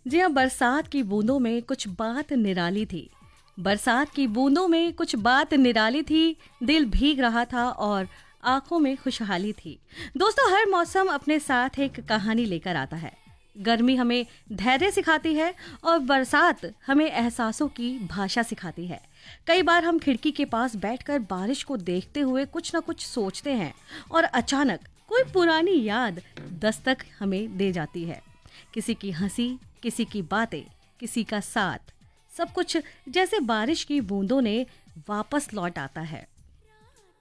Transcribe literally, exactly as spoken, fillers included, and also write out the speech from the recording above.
जी हाँ, बरसात की बूंदों में कुछ बात निराली थी। बरसात की बूंदों में कुछ बात निराली थी, दिल भीग रहा था और आंखों में खुशहाली थी। दोस्तों, हर मौसम अपने साथ एक कहानी लेकर आता है। गर्मी हमें धैर्य सिखाती है और बरसात हमें एहसासों की भाषा सिखाती है। कई बार हम खिड़की के पास बैठकर बारिश को देखते हुए कुछ ना कुछ सोचते हैं और अचानक कोई पुरानी याद दस्तक हमें दे जाती है। किसी की हंसी, किसी की बातें, किसी का साथ, सब कुछ जैसे बारिश की बूंदों ने वापस लौट आता है।